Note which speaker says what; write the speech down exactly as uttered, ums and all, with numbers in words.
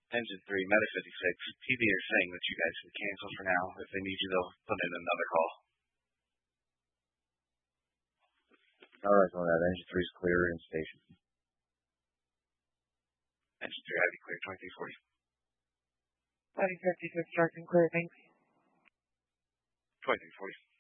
Speaker 1: Engine three, Meta fifty-six. P B are saying that you guys can cancel for now. If they need you, they'll put in another call.
Speaker 2: All right, on that. Engine three is clear in station.
Speaker 1: Engine three, I V clear, twenty-three forty.
Speaker 3: Seven fifty-six, direct and clear, thanks.
Speaker 1: twenty-three forty.